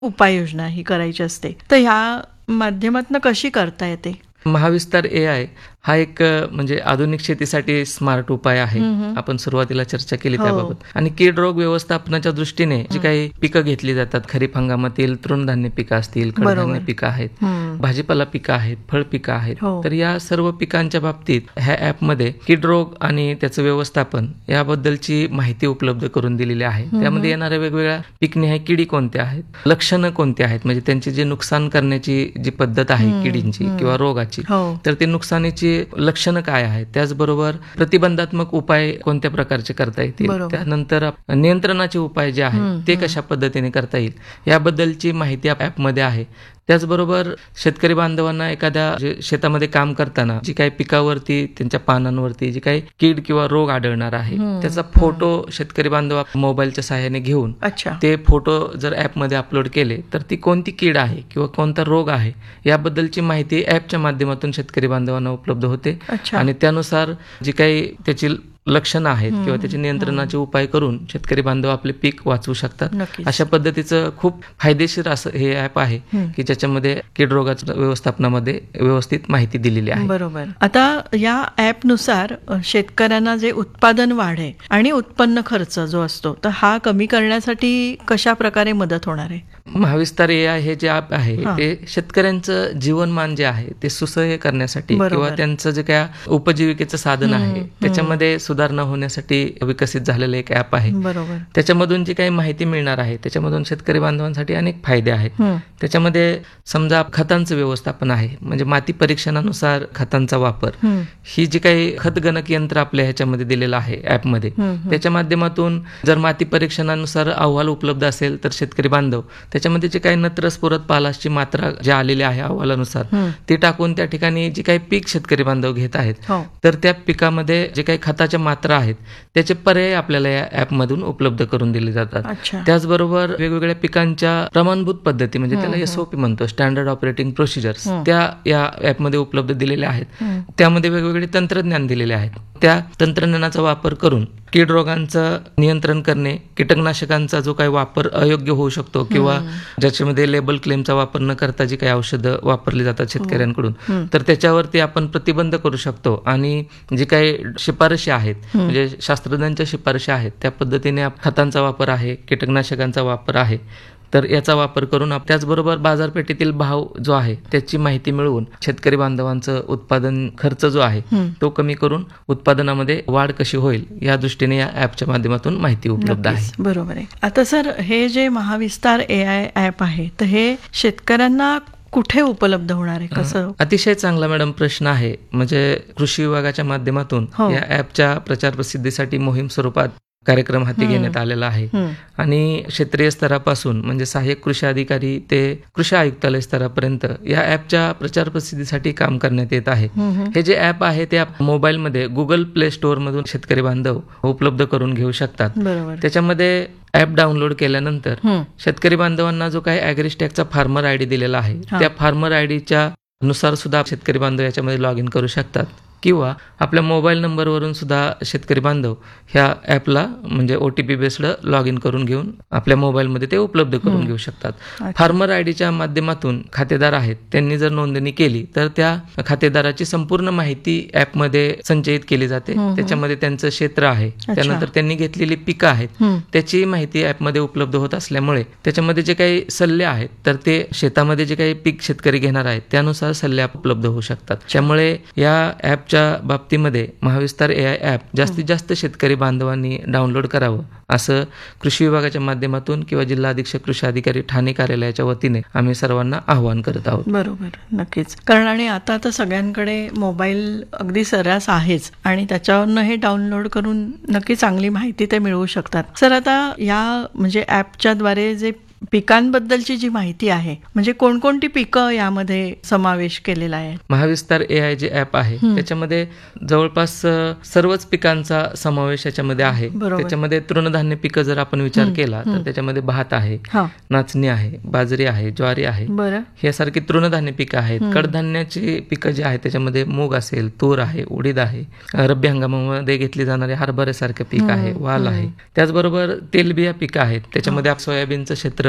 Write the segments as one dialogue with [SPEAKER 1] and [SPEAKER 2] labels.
[SPEAKER 1] उपाययोजना ही करायची असते, तर ह्या माध्यमातून कशी करता येते?
[SPEAKER 2] महाविस्तार AI हा एक म्हणजे आधुनिक शेतीसाठी स्मार्ट उपाय आहे. आपण सुरुवातीला चर्चा केली त्याबाबत. आणि कीड रोग व्यवस्थापनाच्या दृष्टीने जी काही पिकं घेतली जातात, खरीप हंगामातील तृणधान्य पिकं असतील, कडधान्य पिकं आहेत, भाजीपाला पिकं आहेत, फळ पिकं आहेत, तर या सर्व पिकांच्या बाबतीत ह्या ॲपमध्ये कीड रोग आणि त्याचं व्यवस्थापन याबद्दलची माहिती उपलब्ध करून दिलेली आहे. त्यामध्ये येणाऱ्या वेगवेगळ्या पिकनिहाय किडी कोणत्या आहेत, लक्षणं कोणती आहेत, म्हणजे त्यांची जी नुकसान करण्याची जी पद्धत आहे किडींची किंवा रोगाची, तर ते नुकसानीची लक्षणं काय आहेत, त्याचबरोबर प्रतिबंधात्मक उपाय कोणत्या प्रकारचे करता येतील, त्यानंतर नियंत्रणाचे उपाय जे आहेत ते कशा पद्धतीने करता येईल याबद्दलची माहिती ॲपमध्ये आहे. त्याचबरोबर शेतकरी बांधवांना एखाद्या शेतामध्ये काम करताना जी काही पिकावरती, त्यांच्या पानांवरती जी काही कीड किंवा रोग आढळणार आहे त्याचा फोटो शेतकरी बांधव मोबाईलच्या सहाय्याने घेऊन ते फोटो जर ॲपमध्ये अपलोड केले तर ती कोणती कीड आहे किंवा कोणता रोग आहे याबद्दलची माहिती ॲपच्या माध्यमातून शेतकरी बांधवांना उपलब्ध होते. आणि त्यानुसार जी काही त्याची लक्षणं आहेत किंवा त्याचे नियंत्रणाचे उपाय करून शेतकरी बांधव आपले पीक वाचवू शकतात. अशा पद्धतीचं खूप फायदेशीर असं हे ॲप आहे की ज्याच्यामध्ये कीड रोगाच्या व्यवस्थापनामध्ये व्यवस्थित माहिती दिलेली आहे.
[SPEAKER 1] बरोबर. आता या ॲपनुसार शेतकऱ्यांना जे उत्पादन वाढ आहे आणि उत्पन्न खर्च जो असतो तर हा कमी करण्यासाठी कशा प्रकारे मदत होणार आहे?
[SPEAKER 2] महाविस्तार AI हे जे ॲप आहे ते शेतकऱ्यांचं जीवनमान जे आहे ते सुसह्य करण्यासाठी किंवा त्यांचं जे काय उपजीविकेचं साधन आहे त्याच्यामध्ये सुधारणा होण्यासाठी विकसित झालेलं एक ॲप आहे. त्याच्यामधून जी काही माहिती मिळणार आहे त्याच्यामधून शेतकरी बांधवांसाठी अनेक फायदे आहेत. त्याच्यामध्ये समजा खतांचं व्यवस्थापन आहे, म्हणजे माती परीक्षणानुसार खतांचा वापर, ही जी काही खतगणक यंत्र आपल्या ह्याच्यामध्ये दिलेलं आहे ॲपमध्ये, त्याच्या माध्यमातून जर माती परीक्षणानुसार अहवाल उपलब्ध असेल तर शेतकरी बांधव त्याच्यामध्ये जे काही नत्र स्फुरद पालाशची मात्रा जे आलेली आहे अहवालानुसार ती टाकून त्या ठिकाणी जी काही पीक शेतकरी बांधव घेत आहेत तर त्या पिकामध्ये जे काही खताच्या मात्रा आहेत त्याचे पर्याय आपल्याला या ॲपमधून उपलब्ध करून दिले जातात. त्याचबरोबर वेगवेगळ्या पिकांच्या प्रमाणभूत पद्धती, म्हणजे त्याला SOP म्हणतो, स्टँडर्ड ऑपरेटिंग प्रोसिजर्स, त्या या ॲपमध्ये उपलब्ध दिलेल्या आहेत. त्यामध्ये वेगवेगळे तंत्रज्ञान दिलेले आहेत. त्या तंत्रज्ञानाचा वापर करून कीड रोगांचं नियंत्रण करणे, कीटकनाशकांचा जो काही वापर अयोग्य होऊ शकतो किंवा ज्याच्यामध्ये लेबल क्लेमचा वापर न करता जी काही औषधं वापरली जातात शेतकऱ्यांकडून तर त्याच्यावरती आपण प्रतिबंध करू शकतो. आणि जी काही शिफारशी आहेत, म्हणजे शास्त्रज्ञांच्या शिफारशी आहेत, त्या पद्धतीने खतांचा वापर आहे, कीटकनाशकांचा वापर आहे, तर याचा वापर करून त्याचबरोबर बाजारपेठेतील भाव जो आहे त्याची माहिती मिळवून शेतकरी बांधवांचं उत्पादन खर्च जो आहे तो कमी करून उत्पादनामध्ये वाढ कशी होईल या दृष्टीने या ॲपच्या माध्यमातून माहिती उपलब्ध आहे.
[SPEAKER 1] बरोबर आहे. आता सर, हे जे महाविस्तार AI ॲप आहे तर हे शेतकऱ्यांना कुठे उपलब्ध होणार आहे, कसं?
[SPEAKER 2] अतिशय चांगला मॅडम प्रश्न आहे. म्हणजे कृषी विभागाच्या माध्यमातून या ॲपच्या प्रचार प्रसिद्धीसाठी मोहीम स्वरूपात कार्यक्रम हाती घेण्यात आलेला आहे. आणि क्षेत्रीय स्तरापासून म्हणजे सहाय्यक कृषी अधिकारी ते कृषी आयुक्तालय स्तरापर्यंत या ॲपच्या प्रचार प्रसिद्धीसाठी काम करण्यात येत आहे. हे जे ॲप आहे ते मोबाईलमध्ये गुगल प्ले स्टोअर मधून शेतकरी बांधव उपलब्ध करून घेऊ शकतात. त्याच्यामध्ये ॲप डाउनलोड केल्यानंतर शेतकरी बांधवांना जो काही ॲग्रिस्टॅकचा फार्मर ID दिलेला आहे त्या फार्मर IDच्या नुसार सुद्धा शेतकरी बांधव याच्यामध्ये लॉग इन करू शकतात. किंवा आपल्या मोबाईल नंबरवरून सुद्धा शेतकरी बांधव ह्या ॲपला म्हणजे OTP बेस्ड लॉग इन करून घेऊन आपल्या मोबाईलमध्ये ते उपलब्ध करून घेऊ शकतात. फार्मर आयडीच्या माध्यमातून खातेदार आहेत त्यांनी जर नोंदणी केली तर त्या खातेदाराची संपूर्ण माहिती ॲपमध्ये संचयित केली जाते. त्याच्यामध्ये त्यांचं क्षेत्र आहे, त्यानंतर त्यांनी घेतलेली पिकं आहेत त्याची माहिती ॲपमध्ये उपलब्ध होत असल्यामुळे त्याच्यामध्ये जे काही सल्ले आहेत तर ते शेतामध्ये जे काही पीक शेतकरी घेणार आहेत त्यानुसार सल्ले उपलब्ध होऊ शकतात. त्यामुळे या ॲपच्या बाबतीमध्ये महाविस्तार AI ॲप जास्तीत जास्त शेतकरी बांधवांनी डाउनलोड करावं असं कृषी विभागाच्या माध्यमातून किंवा जिल्हा अधीक्षक कृषी अधिकारी ठाणे कार्यालयाच्या वतीने आम्ही सर्वांना आवाहन करत आहोत.
[SPEAKER 1] बरोबर, नक्कीच. कारण आणि आता तर सगळ्यांकडे मोबाईल अगदी सर्रास आहेच आणि त्याच्यावरनं हे डाउनलोड करून नक्की चांगली माहिती ते मिळवू शकतात. सर, आता या म्हणजे ॲपच्या द्वारे जे पिकांबद्दलची जी माहिती आहे म्हणजे कोणकोणती पिकं यामध्ये समावेश केलेला आहे?
[SPEAKER 2] महाविस्तार AI जे ॲप आहे त्याच्यामध्ये जवळपास सर्वच पिकांचा समावेश याच्यामध्ये आहे. त्याच्यामध्ये तृणधान्य पिकं जर आपण विचार केला तर त्याच्यामध्ये भात आहे, नाचणी आहे, बाजरी आहे, ज्वारी आहे, यासारखी तृणधान्य पिकं आहेत. कडधान्याची पिकं जी आहेत त्याच्यामध्ये मूग असेल, तूर आहे, उडीद आहे, रब्बी हंगामामध्ये घेतली जाणारी हरभऱ्यासारखं पीक आहे, वाल आहे. त्याचबरोबर तेलबिया पिकं आहेत, त्याच्यामध्ये सोयाबीनचं क्षेत्र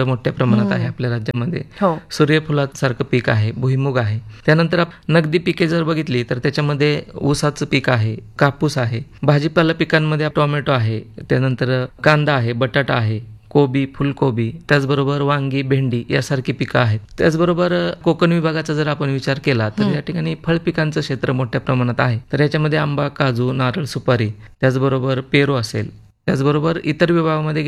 [SPEAKER 2] क्षेत्र मोठ्या प्रमाणात आहे आपल्या राज्यामध्ये. सूर्यफुलासारखं पीक आहे, भुईमुग आहे. त्यानंतर नगदी पिके जर बघितली तर त्याच्यामध्ये ऊसाचं पीक आहे, कापूस आहे. भाजीपाला पिकांमध्ये टोमॅटो आहे, त्यानंतर कांदा आहे, बटाटा आहे, कोबी, फुलकोबी, त्याचबरोबर वांगी, भेंडी यासारखी पिकं आहेत. त्याचबरोबर कोकण विभागाचा जर आपण विचार केला तर या ठिकाणी फळपिकांचं क्षेत्र मोठ्या प्रमाणात आहे. तर याच्यामध्ये आंबा, काजू, नारळ, सुपारी, त्याचबरोबर पेरू असेल. त्याचबरोबर इतर विभागामध्ये